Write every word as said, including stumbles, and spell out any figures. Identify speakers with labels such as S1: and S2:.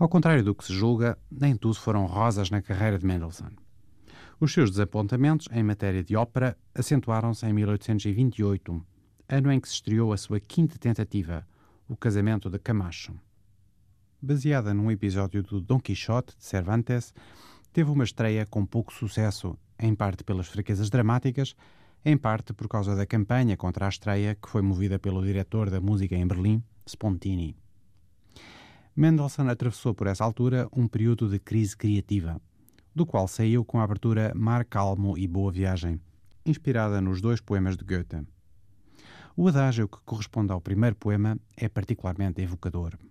S1: Ao contrário do que se julga, nem tudo foram rosas na carreira de Mendelssohn. Os seus desapontamentos em matéria de ópera acentuaram-se em mil oitocentos e vinte e oito, ano em que se estreou a sua quinta tentativa, O Casamento de Camacho. Baseada num episódio do Dom Quixote de Cervantes, teve uma estreia com pouco sucesso, em parte pelas fraquezas dramáticas, em parte por causa da campanha contra a estreia que foi movida pelo diretor da música em Berlim, Spontini. Mendelssohn atravessou por essa altura um período de crise criativa, do qual saiu com a abertura Mar Calmo e Boa Viagem, inspirada nos dois poemas de Goethe. O adágio que corresponde ao primeiro poema é particularmente evocador.